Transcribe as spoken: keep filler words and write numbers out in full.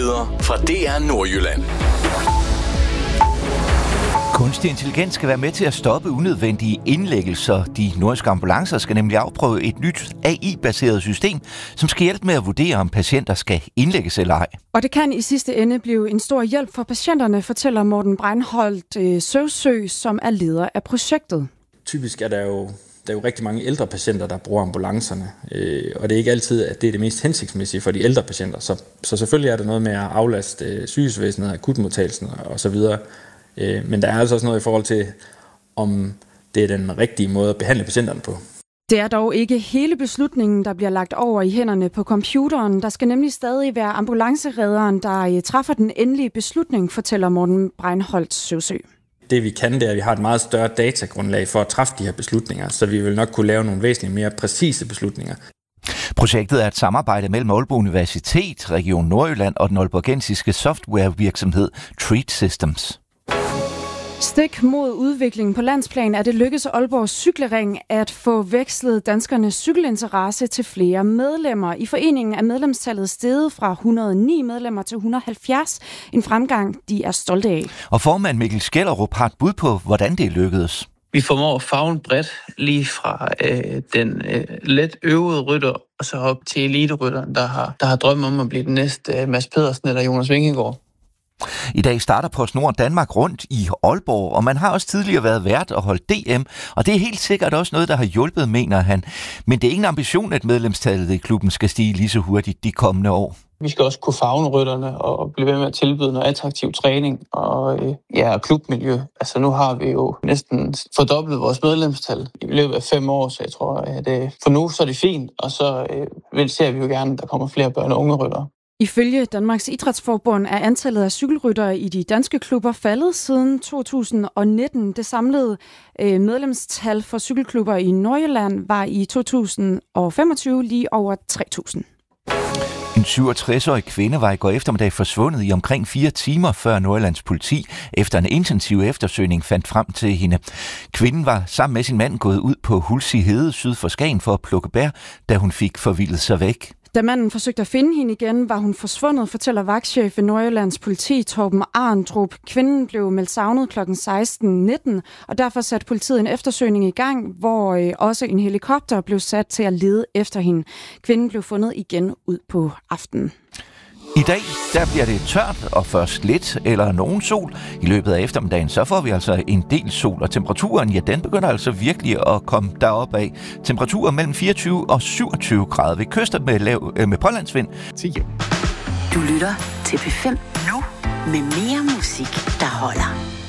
Nyheder fra D R Nordjylland. Kunstig intelligens skal være med til at stoppe unødvendige indlæggelser. De nordiske ambulancer skal nemlig afprøve et nyt A I-baseret system, som skal hjælpe med at vurdere, om patienter skal indlægges eller ej. Og det kan i sidste ende blive en stor hjælp for patienterne, fortæller Morten Breinholt øh, Søvsø, som er leder af projektet. Typisk er der jo, der er jo rigtig mange ældre patienter, der bruger ambulancerne, øh, og det er ikke altid, at det er det mest hensigtsmæssige for de ældre patienter. Så, så selvfølgelig er der noget med at aflaste øh, sygehusvæsenet, akutmodtagelsen og så videre. Men der er altså også noget i forhold til, om det er den rigtige måde at behandle patienterne på. Det er dog ikke hele beslutningen, der bliver lagt over i hænderne på computeren. Der skal nemlig stadig være ambulanceredderen, der træffer den endelige beslutning, fortæller Morten Breinholt Søvsø. Det vi kan, det er, at vi har et meget større datagrundlag for at træffe de her beslutninger, så vi vil nok kunne lave nogle væsentligt mere præcise beslutninger. Projektet er et samarbejde mellem Aalborg Universitet, Region Nordjylland og den aalborgensiske softwarevirksomhed Treat Systems. Stik mod udviklingen på landsplan er det lykkedes Aalborg Cyklering at få vekslet danskernes cykelinteresse til flere medlemmer. I foreningen er medlemstallet steget fra et hundrede og ni medlemmer til et hundrede og halvfjerds. En fremgang, de er stolte af. Og formand Mikkel Skellerup har et bud på, hvordan det lykkedes. Vi formår at favne bredt lige fra øh, den øh, let øvede rytter og så op til eliterytteren, der har, der har drømme om at blive den næste øh, Mads Pedersen eller Jonas Vingegaard. I dag starter PostNord Danmark rundt i Aalborg, og man har også tidligere været vært og holdt D M, og det er helt sikkert også noget, der har hjulpet, mener han. Men det er ingen ambition, at medlemstallet i klubben skal stige lige så hurtigt de kommende år. Vi skal også kunne favne rytterne og blive ved med at tilbyde noget attraktiv træning og øh, ja, klubmiljø. Altså nu har vi jo næsten fordoblet vores medlemstal i løbet af fem år, så jeg tror, at øh, for nu så er det fint, og så øh, ser vi jo gerne, at der kommer flere børn og unge ryttere. Ifølge Danmarks Idrætsforbund er antallet af cykelryttere i de danske klubber faldet siden to tusind og nitten. Det samlede øh, medlemstal for cykelklubber i Nordjylland var i to tusind og femogtyve lige over tre tusind. En syvogtres-årig kvinde var i går eftermiddag forsvundet i omkring fire timer, før Nordjyllands politi efter en intensiv eftersøgning fandt frem til hende. Kvinden var sammen med sin mand gået ud på Hulsi Hede syd for Skagen for at plukke bær, da hun fik forvildet sig væk. Da manden forsøgte at finde hende igen, var hun forsvundet, fortæller vagtchef ved Nordjyllands politi, Torben Arndrup. Kvinden blev meldt savnet klokken seksten nitten, og derfor satte politiet en eftersøgning i gang, hvor øh, også en helikopter blev sat til at lede efter hende. Kvinden blev fundet igen ud på aftenen. I dag der bliver det tørt og først lidt eller nogen sol. I løbet af eftermiddagen så får vi altså en del sol, og temperaturen, ja, den begynder altså virkelig at komme derop af. Temperaturer mellem fireogtyve og syvogtyve grader ved kyster med, lav, med pålandsvind. Du lytter til P fem nu med mere musik, der holder.